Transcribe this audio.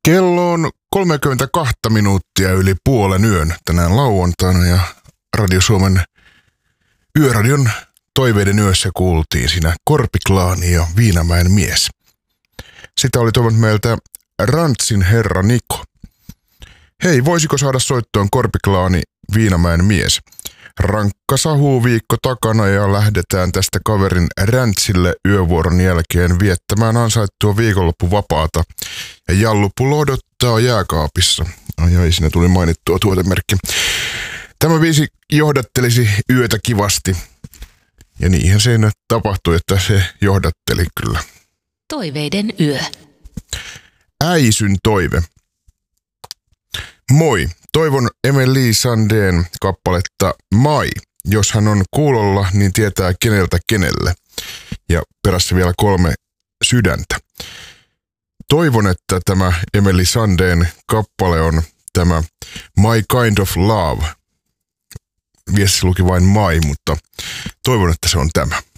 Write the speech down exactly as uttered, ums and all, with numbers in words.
Kello on kolmekymmentäkaksi minuuttia yli puolen yön tänään lauantaina ja Radio Suomen Yöradion toiveiden yössä kuultiin siinä Korpiklaani ja Viinamäen mies. Sitä oli toivonut meiltä Rantsin herra Niko. Hei, voisiko saada soittoon Korpiklaani Viinamäen mies? Rankka sahuviikko takana ja lähdetään tästä kaverin Räntsille yövuoron jälkeen viettämään ansaittua viikonloppuvapaata. Ja Jallupulo odottaa jääkaapissa. Ai ai, siinä tuli mainittua tuotemerkki. Tämä biisi johdattelisi yötä kivasti. Ja niinhän se tapahtui, että se johdatteli kyllä. Toiveiden yö. Äisyn toive. Moi, toivon Emily Sandén kappaletta Mai. Jos hän on kuulolla, niin tietää keneltä kenelle. Ja perässä vielä kolme sydäntä. Toivon, että tämä Emily Sandén kappale on tämä My Kind of Love. Viestissä luki vain Mai, mutta toivon, että se on tämä.